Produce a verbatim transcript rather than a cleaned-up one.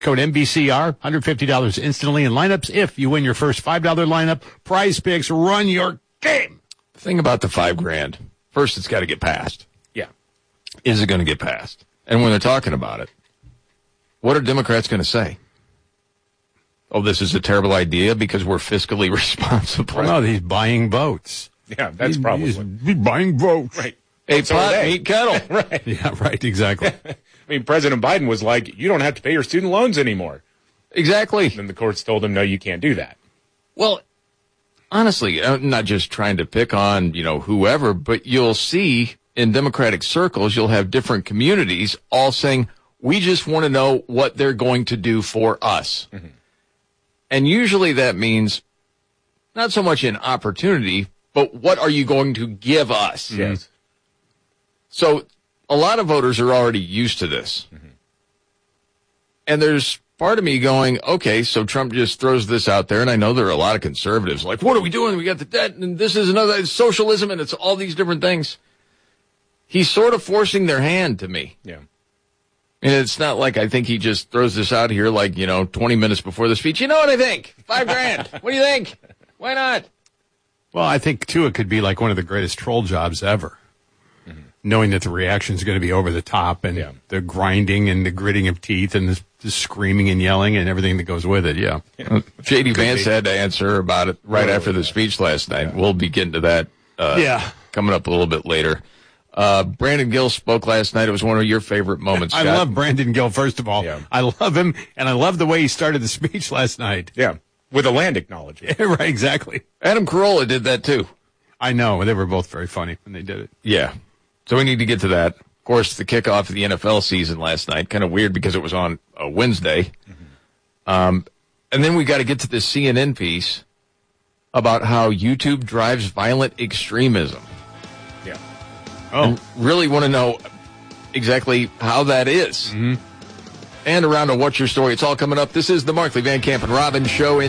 Code N B C R, one hundred fifty dollars instantly in lineups. If you win your first five dollar lineup, Prize Picks, run your game. The thing about the five grand, first it's got to get passed. Yeah. Is it going to get passed? And when they're talking about it, what are Democrats going to say? Oh, this is a terrible idea because we're fiscally responsible. Well, no, he's buying votes. Yeah, that's he's, probably. He's, he's buying votes. Right. A So pot, are they. meat, kettle. Right. Yeah, right, exactly. I mean, President Biden was like, you don't have to pay your student loans anymore. Exactly. And the courts told him, no, you can't do that. Well, honestly, I'm not just trying to pick on, you know, whoever, but you'll see in Democratic circles, you'll have different communities all saying, we just want to know what they're going to do for us. Mm-hmm. And usually that means not so much an opportunity, but what are you going to give us? Yes. So a lot of voters are already used to this. Mm-hmm. And there's part of me going, okay, so Trump just throws this out there, and I know there are a lot of conservatives like, what are we doing? We got the debt, and this is another it's socialism, and it's all these different things. He's sort of forcing their hand to me. Yeah. And it's not like I think he just throws this out here like, you know, twenty minutes before the speech. You know what I think? Five grand. What do you think? Why not? Well, I think, too, it could be like one of the greatest troll jobs ever. Mm-hmm. Knowing that the reaction is going to be over the top and yeah. the grinding and the gritting of teeth and the, the screaming and yelling and everything that goes with it, yeah. yeah. J D Vance had to answer about it right oh, after the yeah. speech last night. Yeah. We'll be getting to that uh, yeah. coming up a little bit later. Uh, Brandon Gill spoke last night. It was one of your favorite moments, Scott. I love Brandon Gill, first of all. Yeah. I love him, and I love the way he started the speech last night. Yeah, with a land acknowledgement. right, exactly. Adam Carolla did that, too. I know. They were both very funny when they did it. Yeah. So we need to get to that. Of course, the kickoff of the N F L season last night, kind of weird because it was on a Wednesday. Mm-hmm. Um, and then we got to get to this C N N piece about how YouTube drives violent extremism. Yeah. Oh. And really want to know exactly how that is. Mm-hmm. And around a What's Your Story. It's all coming up. This is the Markley, Van Camp, and Robbins Show in